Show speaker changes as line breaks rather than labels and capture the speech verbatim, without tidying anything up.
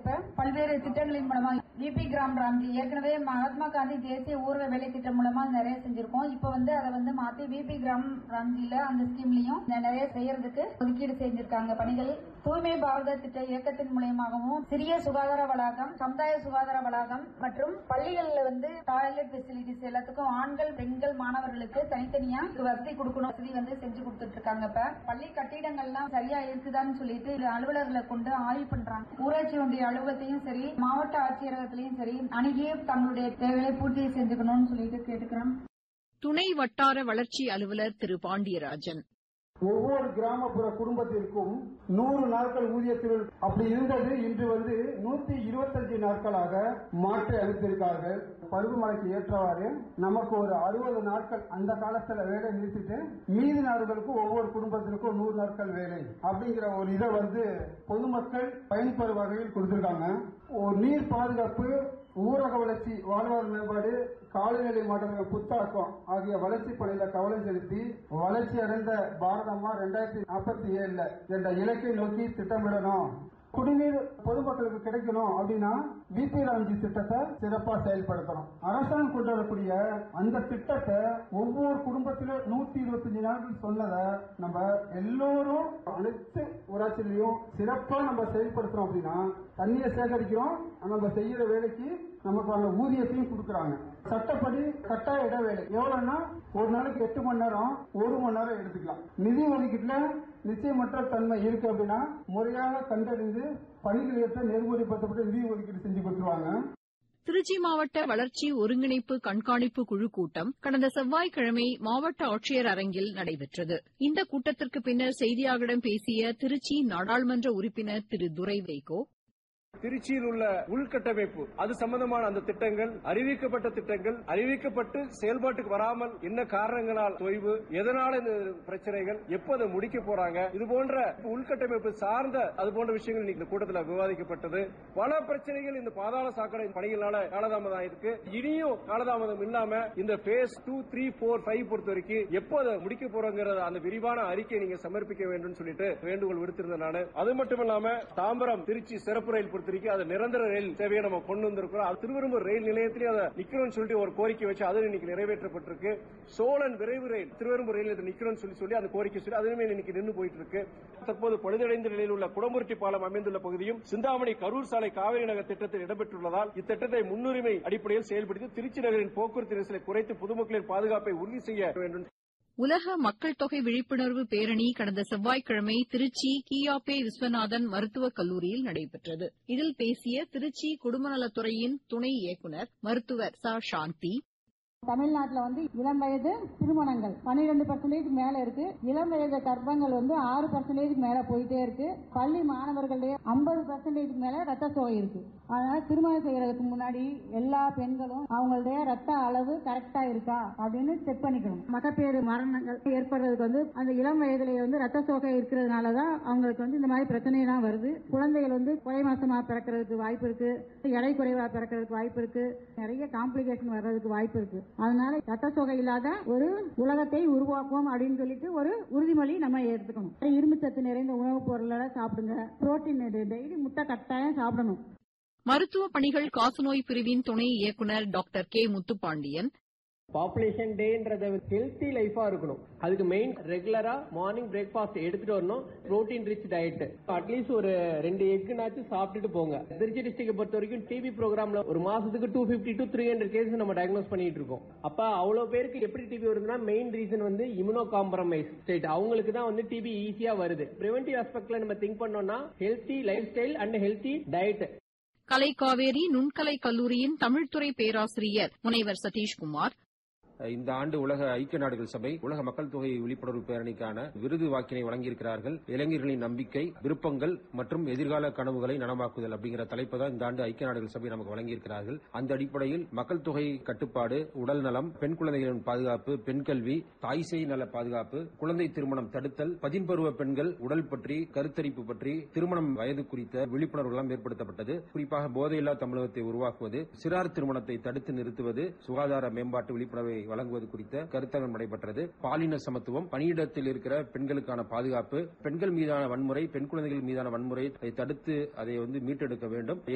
ஏற்ப பல்வேறு திட்டங்களின் மூலமா விபி கிராம் ராம்ஜி ஏற்கனவே மகாத்மா காந்தி தேசிய ஊரக வேலை திட்டம் மூலமா நிறைய செஞ்சிருக்கோம். இப்ப வந்து அதை வந்து மாத்தி விபி கிராம் ராம்ஜில அந்த ஸ்கீம்லயும் நிறைய செய்யறதுக்கு ஒதுக்கீடு செஞ்சிருக்காங்க பணிகள். தூய்மை பாரத திட்ட இயக்கத்தின் மூலமாகவும் சிறிய சுகாதார வளாகம், சமுதாய சுகாதார வளாகம் மற்றும் பள்ளிகள்ல வந்து டாய்லெட் பெசிலிட்டிஸ் எல்லாத்துக்கும் ஆண்கள் பெண்கள் மாணவர்களுக்கு தனித்தனியா வசதி கொடுக்கணும் வசதி வந்து செஞ்சு கொடுத்துட்டு இருக்காங்க. இப்ப பள்ளி கட்டிடங்கள்லாம் சரியா இருக்குதான்னு சொல்லிட்டு அலுவலர்களை கொண்டு ஆய்வு பண்றாங்க. ஊராட்சி ஒன்றிய அலுவலகத்தையும் சரி மாவட்ட ஆட்சியரகத்திலையும் சரி அணுகி தங்களுடைய தேவைகளை பூர்த்தி செஞ்சுக்கணும்னு சொல்லிட்டு கேட்டுக்கிறோம்.
துணை வட்டார வளர்ச்சி அலுவலர் திரு பாண்டியராஜன்.
ஒவ்வொரு கிராமப்புற குடும்பத்திற்கும் நூறு நாட்கள் ஊதியத்தில் அப்படி இருந்தது இன்று வந்து நூத்தி இருபத்தஞ்சு நாட்களாக மாற்றி அளித்திருக்கார்கள். பருவமழைக்கு ஏற்றவாறு நமக்கு ஒரு அறுபது நாட்கள் அந்த காலத்துல வேலை நிறுத்திட்டு மீதி நாடுகளுக்கு ஒவ்வொரு குடும்பத்திற்கும் நூறு நாட்கள் வேலை அப்படிங்கிற ஒரு இதை வந்து பொதுமக்கள் பயன்பெறும் வகையில் கொடுத்திருக்காங்க. ஒரு நீர் பாதுகாப்பு, ஊரக வளர்ச்சி, வாழ்வாதார மேம்பாடு, காலநிலை மாற்றங்கள், புத்தாக்கம் ஆகிய வளர்ச்சி பணியில கவனம் செலுத்தி வளர்ச்சி அடைந்த பாரதமா இரண்டாயிரத்தி நாற்பத்தி ஏழுல என்ற இலக்கை நோக்கி திட்டமிடணும். குடிநீர் பொதுமக்களுக்கு கிடைக்கணும் அப்படின்னா விபி ராம்ஜி திட்டத்தை சிறப்பா செயல்படுத்தணும். அரசாங்கம் கொண்டு வரக்கூடிய அந்த திட்டத்தை ஒவ்வொரு குடும்பத்திலும் நூத்தி இருபத்தி அஞ்சு நாட்கள் சொன்னதை நம்ம எல்லோரும் அனைத்து ஊராட்சியிலையும் சிறப்பா நம்ம செயல்படுத்தணும். அப்படின்னா தண்ணியை சேகரிக்கிறோம், நம்ம செய்யற வேலைக்கு நமக்கான ஊதியத்தையும் கொடுக்கறாங்க. சட்டப்படி கட்டாய இடைவேளை எவ்வளவுன்னா ஒரு நாளைக்கு எட்டு மணி நேரம் ஒரு மணி நேரம் எடுத்துக்கலாம். நிதி ஒதுக்கீட்டுல நிச்சயமற்ற தன்மை இருக்கு அப்படின்னா முறையாக கண்டறிந்து பணிகள் ஏற்ற நெறிமுறைப்படுத்தப்பட்ட நிதி ஒதுக்கீடு செஞ்சு கொடுத்துருவாங்க.
திருச்சி மாவட்ட வளர்ச்சி ஒருங்கிணைப்பு கண்காணிப்பு குழு கூட்டம் கடந்த செவ்வாய்க்கிழமை மாவட்ட ஆட்சியர் அரங்கில் நடைபெற்றது. இந்த கூட்டத்திற்கு பின்னர் செய்தியாளர்களிடம் பேசிய திருச்சி நாடாளுமன்ற உறுப்பினர் திரு துரை வைகோ,
திருச்சியில் உள்ள உள்கட்டமைப்பு அது சம்பந்தமான அந்த திட்டங்கள், அறிவிக்கப்பட்ட திட்டங்கள் அறிவிக்கப்பட்டு செயல்பாட்டுக்கு வராமல் என்ன காரணங்களால் தொய்வு, எதனால இந்த பிரச்சனைகள், எப்போது முடிக்க போறாங்க, இது போன்ற உள்கட்டமைப்பு சார்ந்த அது போன்ற விஷயங்கள் இந்த கூட்டத்தில் விவாதிக்கப்பட்டது. பல பிரச்சனைகள் இந்த பாதாள சாக்கடை பணிகளால காலதாமதம் ஆயிருக்கு. இனியும் காலதாமதம் இல்லாம இந்த base two three four five பொறுத்த வரைக்கும் எப்போது முடிக்க போறோங்கிற அந்த விரிவான அறிக்கை நீங்க சமர்ப்பிக்க வேண்டும் சொல்லிட்டு வேண்டுகோள் விடுத்திருந்தேன் நான். அது மட்டும் இல்லாம தாம்பரம் திருச்சி சிறப்பு ரயில் அது நிரந்தர ரயில் சேவையை நம்ம கொண்டு வந்திருக்கிறோம். திருவெரும்பூர் ரயில் நிலையத்திலே அதை நிக்கணும்னு சொல்லிட்டு ஒரு கோரிக்கை வச்சு அது இன்னைக்கு நிறைவேற்றப்பட்டிருக்கு. சோழன் விரைவு ரயில் திருவெரும்பூர் ரயில் நிக்கணும்னு சொல்லி சொல்லி அந்த கோரிக்கை சொல்லி அதுவுமே இன்னைக்கு நின்று போயிட்டு இருக்கு. தற்போது பழுதடைந்த நிலையில் உள்ள குடமுருட்டி பாலம் அமைந்துள்ள பகுதியும் சிந்தாமணி கரூர் சாலை காவிரி நகர் திட்டத்தில் இடம்பெற்றுள்ளதால் இத்திட்டத்தை முன்னுரிமை அடிப்படையில் செயல்படுத்தி திருச்சி நகரின் போக்குவரத்து நெரிசலை குறைத்து பொதுமக்களின் பாதுகாப்பை உறுதி செய்ய வேண்டும்.
உலக மக்கள் தொகை விழிப்புணர்வு பேரணி கடந்த செவ்வாய்க்கிழமை திருச்சி கியாபே விஸ்வநாதன் மருத்துவக் கல்லூரியில் நடைபெற்றது. இதில் பேசிய திருச்சி குடும்பநலத்துறையின் துணை இயக்குநர் மருத்துவர் ச சாந்தி,
தமிழ்நாட்டில் வந்து இளம் வயது திருமணங்கள் பன்னிரெண்டு பர்சன்டேஜ் மேல இருக்கு. இளம் வயது கர்ப்பங்கள் வந்து ஆறு பர்சன்டேஜ் மேல போயிட்டே இருக்கு. பள்ளி மாணவர்களுடைய ஐம்பது பர்சன்டேஜ் மேல ரத்த சோகை இருக்கு. அதனால திருமணம் செய்யறதுக்கு முன்னாடி எல்லா பெண்களும் அவங்களுடைய ரத்த அளவு கரெக்டா இருக்கா அப்படின்னு செக் பண்ணிக்கணும். மகப்பேறு மரணங்கள் ஏற்படுறதுக்கு வந்து அந்த இளம் வயதுலேயே வந்து ரத்த சோகை இருக்கிறதுனாலதான் அவங்களுக்கு வந்து இந்த மாதிரி பிரச்சனை எல்லாம் வருது. குழந்தைகள் வந்து குறை மாசமா பிறக்கிறதுக்கு வாய்ப்பு இருக்கு, எடை குறைவா பிறக்கிறதுக்கு வாய்ப்பு இருக்கு, நிறைய காம்ப்ளிகேஷன் வர்றதுக்கு வாய்ப்பு இருக்கு. அதனால ரத்த சோகை இல்லாத ஒரு உலகத்தை உருவாக்குவோம் அப்படின்னு சொல்லிட்டு ஒரு உறுதிமொழி நம்ம எடுத்துக்கணும். இரும்பு சத்து நிறைந்த உணவுப் பொருளை சாப்பிடுங்க. புரோட்டீன் டெய்லி முட்டை கட்டாயம் சாப்பிடணும்.
மருத்துவ பணிகள் காசநோய் பிரிவின் துணை இயக்குநர் doctor K Muthupandian,
population டேன்றத healthy லைஃபா இருக்கணும். அதுக்கு மெயின் ரெகுலரா மார்னிங் பிரேக்ஃபாஸ்ட் எடுத்துட்டு வரணும். புரோட்டீன் ரிச் டயட், அட்லீஸ்ட் ஒரு ரெண்டு எக்குனாச்சும் சாப்பிட்டுட்டு போங்க. திருச்சி டிஸ்ட்ரிக்ட் பொறுத்த வரைக்கும் டிபி ப்ரோக்ராம்ல ஒரு மாசத்துக்கு two fifty to three hundred cases நம்ம டயக்னோஸ் பண்ணிட்டு இருக்கோம். அப்ப அவ்வளவு பேருக்கு எப்படி டிபி வருதுன்னா மெயின் ரீசன் வந்து இம்யூனோ காம்ப்ரமைஸ் ஸ்டேட். அவங்களுக்கு தான் வந்து டிபி ஈஸியா வருது. பிரிவென்டிவ் ஆஸ்பெக்ட்ல நம்ம திங்க் பண்ணோம்னா healthy life style and healthy diet.
கலை காவேரி நுண்கலை கல்லூரியின் தமிழ்துறை பேராசிரியர் முனைவர் சதீஷ்குமார்,
இந்த ஆண்டு உலக ஐக்கிய நாடுகள் சபை உலக மக்கள் தொகை விழிப்புணர்வு பேரணிக்கான விருது வாக்கினை வழங்கியிருக்கிறார்கள். இளைஞர்களின் நம்பிக்கை, விருப்பங்கள் மற்றும் எதிர்கால கனவுகளை நனவாக்குதல் அப்படிங்கிற தலைப்பு தான் இந்த ஆண்டு ஐக்கிய நாடுகள் சபை நமக்கு வழங்கியிருக்கிறார்கள். அந்த அடிப்படையில் மக்கள் தொகை கட்டுப்பாடு, உடல் நலம், பெண் குழந்தைகளின் பாதுகாப்பு, பெண் கல்வி, தாய் சேய் நல பாதுகாப்பு, குழந்தை திருமணம் தடுத்தல், பதின்பருவ பெண்கள் உடல் பற்றி, கருத்தரிப்பு பற்றி, திருமணம் வயது குறித்த விழிப்புணர்வு எல்லாம் ஏற்படுத்தப்பட்டது. குறிப்பாக போதையில்லா தமிழகத்தை உருவாக்குவது, சிறார் திருமணத்தை தடுத்து நிறுத்துவது, சுகாதார மேம்பாட்டு விழிப்புணர்வை வழங்குவது குறித்த கருத்தரங்கம் நடைபெற்றது. பாலின சமத்துவம், பணியிடத்தில் இருக்கிற பெண்களுக்கான பாதுகாப்பு, பெண்கள் மீதான வன்முறை, பெண் குழந்தைகள் மீதான வன்முறை தடுத்து அதை வந்து மீட்டெடுக்க வேண்டும்.